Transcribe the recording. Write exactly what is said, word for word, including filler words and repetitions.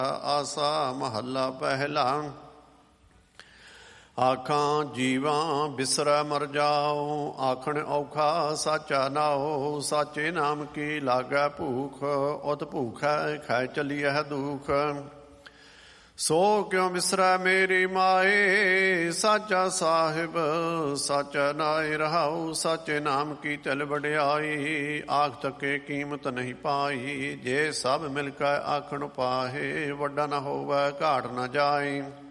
ਆਸਾ ਮਹੱਲਾ ਪਹਿਲਾ। ਆਖਾਂ ਜੀਵਾਂ ਬਿਸਰੈ ਮਰ ਜਾਓ, ਆਖਣ ਔਖਾ ਸਾਚਾ ਨਾਓ। ਸਾਚੇ ਨਾਮ ਕੀ ਲਾਗੈ ਭੂਖ, ਉਤ ਭੂਖੈ ਖੈ ਚਲੀਐ ਦੁਖ। ਸੋ ਕਿਉ ਬਿਸਰੈ ਮੇਰੀ ਮਾਏ, ਸਾਚਾ ਸਾਹਿਬ ਸਾਚਾ ਨਾਇ ਰਹਾਉ। ਸਾਚੇ ਨਾਮ ਕੀ ਚਲ ਵਡਿਆਈ, ਆਖ ਤੱਕੇ ਕੀਮਤ ਨਹੀਂ ਪਾਈ। ਜੇ ਸਭ ਮਿਲ ਕੇ ਆਖਣ ਪਾਹੇ, ਵੱਡਾ ਨਾ ਹੋਵੈ ਘਾਟ ਨਾ ਜਾਏ।